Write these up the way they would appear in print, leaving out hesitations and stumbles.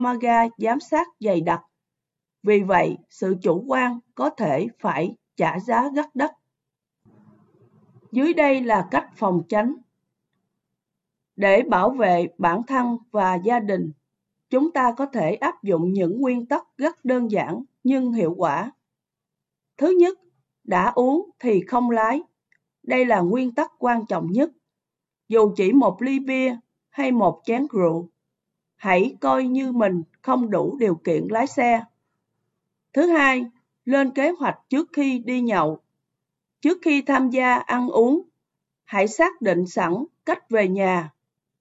camera giám sát dày đặc. Vì vậy, sự chủ quan có thể phải trả giá rất đắt. Dưới đây là cách phòng tránh. Để bảo vệ bản thân và gia đình, chúng ta có thể áp dụng những nguyên tắc rất đơn giản nhưng hiệu quả. Thứ nhất, đã uống thì không lái. Đây là nguyên tắc quan trọng nhất. Dù chỉ một ly bia hay một chén rượu, hãy coi như mình không đủ điều kiện lái xe. Thứ hai, lên kế hoạch trước khi đi nhậu. Trước khi tham gia ăn uống, hãy xác định sẵn cách về nhà.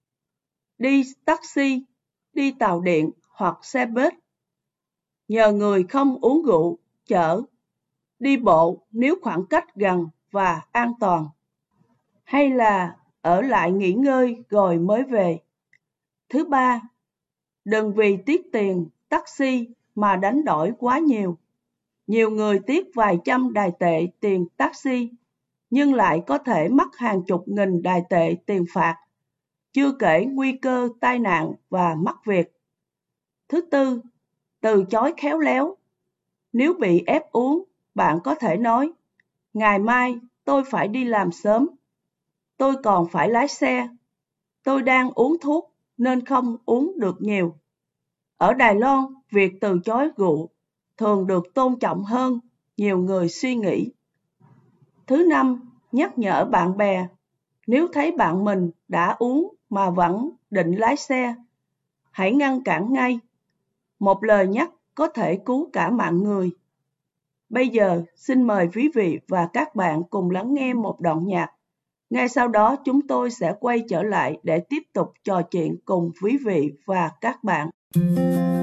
Đi taxi, đi tàu điện hoặc xe buýt. Nhờ người không uống rượu chở. Đi bộ nếu khoảng cách gần và an toàn. Hay là ở lại nghỉ ngơi rồi mới về. Thứ ba, đừng vì tiếc tiền taxi mà đánh đổi quá nhiều. Nhiều người tiếc vài trăm đài tệ tiền taxi, nhưng lại có thể mất hàng chục nghìn đài tệ tiền phạt, chưa kể nguy cơ tai nạn và mất việc. Thứ tư, từ chối khéo léo. Nếu bị ép uống, bạn có thể nói, ngày mai tôi phải đi làm sớm, tôi còn phải lái xe, tôi đang uống thuốc nên không uống được nhiều. Ở Đài Loan, việc từ chối rượu thường được tôn trọng hơn nhiều người suy nghĩ. Thứ năm, nhắc nhở bạn bè. Nếu thấy bạn mình đã uống mà vẫn định lái xe, hãy ngăn cản ngay. Một lời nhắc có thể cứu cả mạng người. Bây giờ, xin mời quý vị và các bạn cùng lắng nghe một đoạn nhạc. Ngay sau đó chúng tôi sẽ quay trở lại để tiếp tục trò chuyện cùng quý vị và các bạn.